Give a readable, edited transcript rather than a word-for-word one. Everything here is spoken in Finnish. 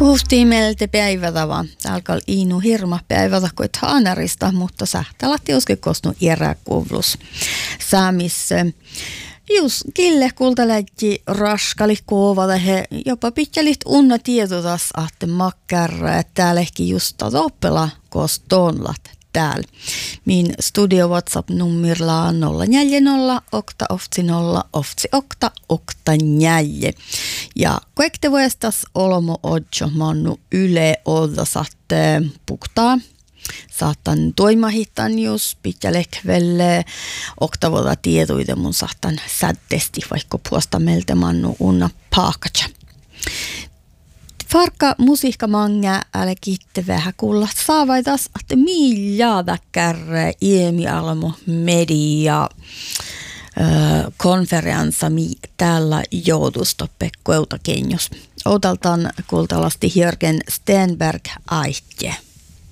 Puhuttiimeltä päivätävä. Täällä Iinu hirma päivätä kuin haanarista, mutta sähtälahti uske kostunut iäräkuvlus. Saamissa just kille kultaläkki raskali koovata he jopa pitkälit unna tietotas, että makkar täälläkin just oppela kostonlat täällä. Min studio WhatsApp-nummerilla 040 okta oftsi 0 oftsi okta okta njäje. Ja kaikte vuestas olmo odjo mannu yle odasat puktaa. Saattan toimahittan jos pitkälekvelle oktavoda tietoita mun saattan säddesti vaikka puosta meiltä mannu unna paakatja. Farkka musiikkamanga älä kitte vähän kuulla saavaitas, että miljaada kärre iemialmo media konferenssami täällä joudustoppe keuta kenjos. Otaltan kultalasti Jörgen Stenberg aitte.